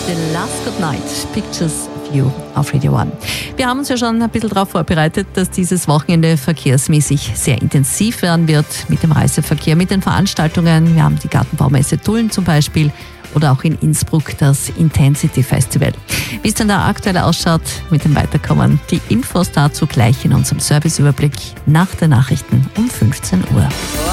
The Last Good Night, Pictures of You auf Radio 1. Wir haben uns ja schon ein bisschen darauf vorbereitet, dass dieses Wochenende verkehrsmäßig sehr intensiv werden wird mit dem Reiseverkehr, mit den Veranstaltungen. Wir haben die Gartenbaumesse Tulln zum Beispiel oder auch in Innsbruck das Intensity Festival. Wie es denn da aktuell ausschaut mit dem Weiterkommen, die Infos dazu gleich in unserem Serviceüberblick nach den Nachrichten um 15 Uhr.